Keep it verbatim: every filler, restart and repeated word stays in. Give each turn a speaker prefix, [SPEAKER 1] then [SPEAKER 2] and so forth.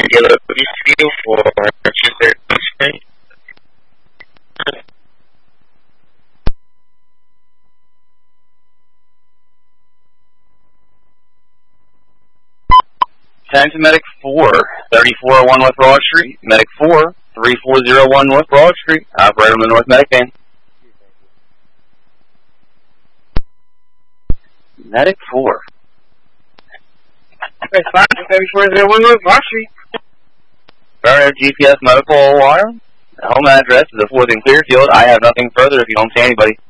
[SPEAKER 1] yellow B C U for Tuesday.
[SPEAKER 2] Time to Medic four, thirty-four oh one West Broad Street. Medic four, thirty-four oh one West Broad Street. Operator on the North Medic van. Medic four.
[SPEAKER 3] thirty-four oh one West Broad Street.
[SPEAKER 2] Our G P S medical alarm. Home address is the fourth in Clearfield. I have nothing further if you don't see anybody.